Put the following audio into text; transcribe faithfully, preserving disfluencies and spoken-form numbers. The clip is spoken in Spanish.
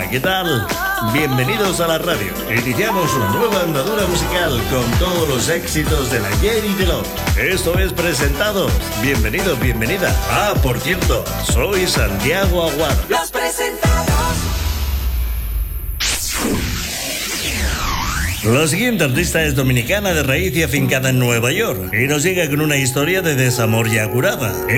¿qué tal? Bienvenidos a la radio. Iniciamos una nueva andadura musical con todos los éxitos del ayer y del hoy. Esto es Presentados. Bienvenidos, bienvenida. Ah, por cierto, soy Santiago Aguado. Los Presentados. La siguiente artista es dominicana de raíz y afincada en Nueva York y nos llega con una historia de desamor ya curada.